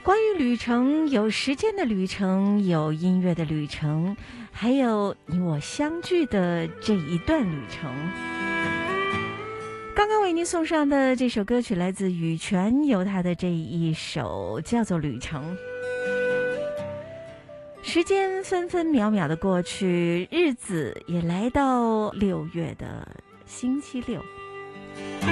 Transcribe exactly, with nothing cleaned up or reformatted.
关于旅程，有时间的旅程，有音乐的旅程，还有你我相聚的这一段旅程。刚刚为您送上的这首歌曲来自羽泉，由他的这一首叫做《旅程》。时间分分秒秒的过去，日子也来到六月的星期六。